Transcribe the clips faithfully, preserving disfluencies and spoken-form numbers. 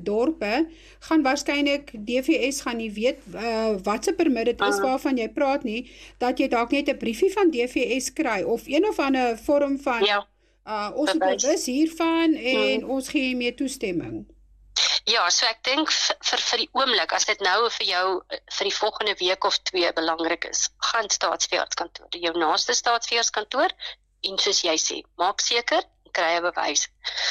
dorpe, gaan waarskynlik D V S gaan nie weet uh, wat se permit dit is waarvan jy praat nie, dat jy dalk net 'n briefie van D V S kry, of een of ander vorm van, ja, uh, ons het bewus hiervan, en hmm. ons gee mee toestemming. Ja, so ek dink vir vir die oomblik, as dit nou vir jou vir die volgende week of twee belangrik is, gaan staatsveeartskantoor, jou naaste staatsveeartskantoor, en soos jy sê, maak seker, kry 'n bewys.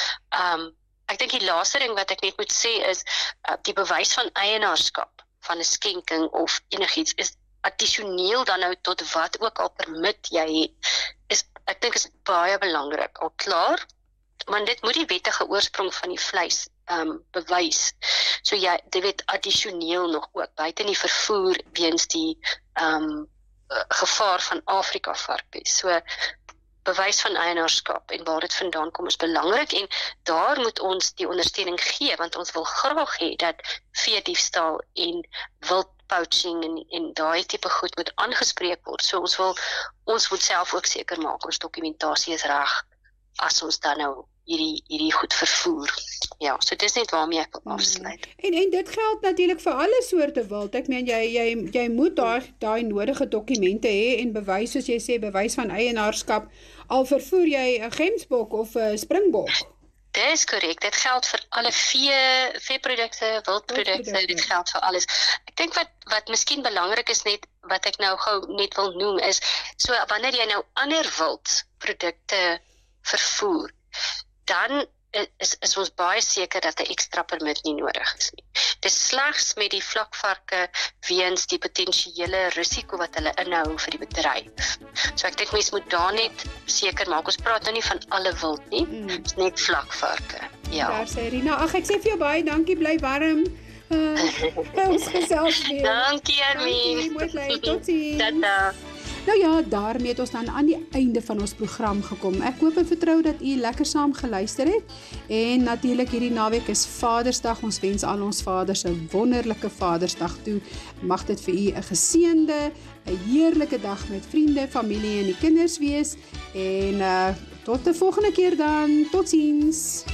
Um, ek dink die laaste ding wat ek net moet sê is, uh, die bewys van eienaarskap van 'n skenking of enigiets is addisioneel dan nou tot wat ook al permit jy het, is, ek dink is baie belangrik, al klaar, maar dit moet die wettige oorsprong van die vleis um, bewys. So jy, dit weet addisioneel nog ook, buiten die vervoer weens die um, gevaar van Afrika varkies. So bewys van eienaarskap en waar dit vandaan kom is belangrik, en daar moet ons die ondersteuning gee, want ons wil graag hê dat veediefstal en wildpoaching en, en daai tipe goed moet aangespreek word. So ons wil ons moet self ook seker maak ons dokumentasie is reg as ons dan nou hierdie hierdie goed vervoer. Ja, so dis net waarmee ek wil afsluit. En en dit geld natuurlik vir alle soorte wild. Ek meen jy jy jy moet daai daai nodige dokumente hê en bewys, soos jy sê, bewys van eienaarskap, al vervoer jy 'n gemsbok of 'n springbok. Dit is korrek. Dit geld vir alle vee veeprodukte, wildprodukte, dit geld vir alles. Ek dink wat wat miskien belangrik is net wat ek nou gou net wil noem is, so wanneer jy nou ander wildprodukte vervoer, dan is, is ons baie seker dat 'n ekstra permit nie nodig is nie. Dit is slegs met die vlakvarke weens die potensiële risiko wat hulle inhou vir die bedryf. So ek dink mense moet daar net seker maak, ons praat nou nie van alle wild nie, mm. dit is net vlakvarke. Ja. Daar sê Rina, ag ek sê vir jou baie dankie, bly warm. Uh, ons gesels weer. Dankie Armin. Dankie, mooi bly, totsiens. Tata. Nou ja, daarmee het ons dan aan die einde van ons program gekom. Ek hoop en vertrou dat u lekker saam geluister het. En natuurlik hierdie naweek is Vadersdag. Ons wens al ons vaders 'n wonderlike Vadersdag toe. Mag dit vir u 'n geseënde, 'n heerlike dag met vriende, familie en die kinders wees. En uh, tot die volgende keer dan. Totsiens.